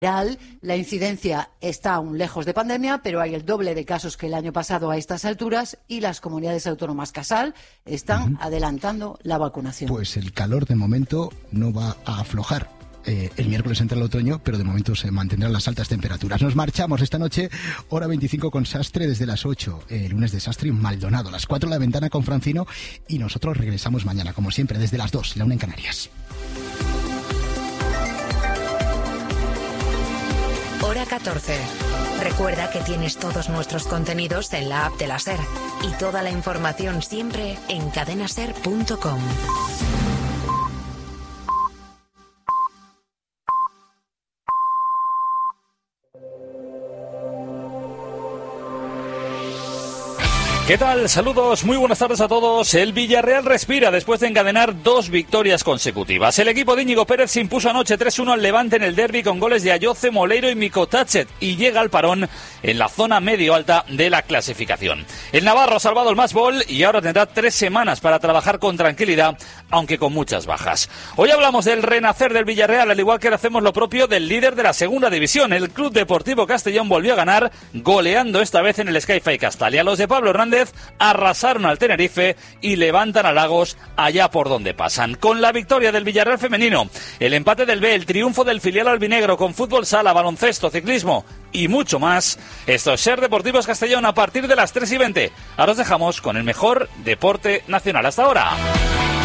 La incidencia está aún lejos de pandemia, pero hay el doble de casos que el año pasado a estas alturas y las comunidades autónomas Casal están adelantando la vacunación. Pues el calor de momento no va a aflojar. El miércoles entra el otoño, pero de momento se mantendrán las altas temperaturas. Nos marchamos esta noche, hora 25 con Sastre desde las 8. El lunes de Sastre en Maldonado, a las 4 La Ventana con Francino, y nosotros regresamos mañana, como siempre, desde las 2, la 1 en Canarias. Hora 14. Recuerda que tienes todos nuestros contenidos en la app de la SER y toda la información siempre en cadenaser.com. ¿Qué tal? Saludos, muy buenas tardes a todos. El Villarreal respira después de encadenar 2 victorias consecutivas. El equipo de Íñigo Pérez se impuso anoche 3-1 al Levante en el derbi con goles de Ayoce, Moleiro y Mikotachet y llega al parón en la zona medio-alta de la clasificación. El navarro ha salvado el match ball y ahora tendrá 3 semanas para trabajar con tranquilidad, aunque con muchas bajas. Hoy hablamos del renacer del Villarreal, al igual que hacemos lo propio del líder de la segunda división. El Club Deportivo Castellón volvió a ganar, goleando esta vez en el Sky-Fi Castalia. Los de Pablo Hernández arrasaron al Tenerife y levantan a Lagos allá por donde pasan. Con la victoria del Villarreal femenino, el empate del B, el triunfo del filial albinegro con fútbol sala, baloncesto, ciclismo y mucho más. Esto es SER Deportivos Castellón a partir de las 3:20. Ahora os dejamos con el mejor deporte nacional hasta ahora.